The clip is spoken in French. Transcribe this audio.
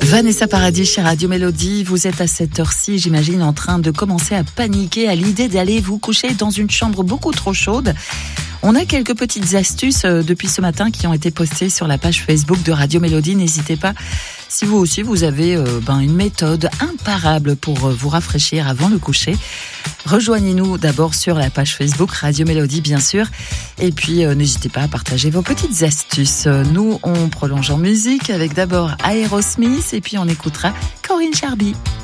Vanessa Paradis chez Radio Mélodie, vous êtes à cette heure-ci, j'imagine, en train de commencer à paniquer à l'idée d'aller vous coucher dans une chambre beaucoup trop chaude. On a quelques petites astuces depuis ce matin qui ont été postées sur la page Facebook de Radio Mélodie. N'hésitez pas, si vous aussi vous avez une méthode imparable pour vous rafraîchir avant le coucher. Rejoignez-nous d'abord sur la page Facebook Radio Mélodie, bien sûr. Et puis n'hésitez pas à partager vos petites astuces. Nous, on prolonge en musique avec d'abord Aerosmith et puis on écoutera Corinne Charby.